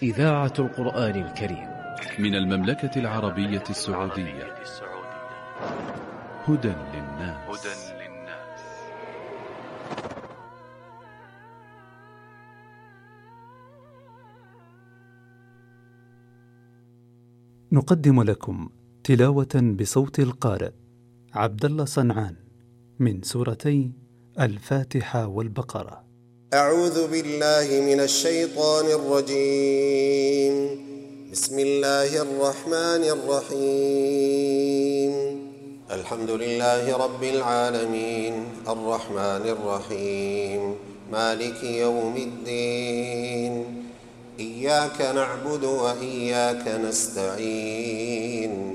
إذاعة القرآن الكريم من المملكة العربية السعودية. هدى للناس. نقدم لكم تلاوة بصوت القارئ عبد الله صنعان من سورتي الفاتحة والبقرة. أعوذ بالله من الشيطان الرجيم. بسم الله الرحمن الرحيم. الحمد لله رب العالمين الرحمن الرحيم مالك يوم الدين. إياك نعبد وإياك نستعين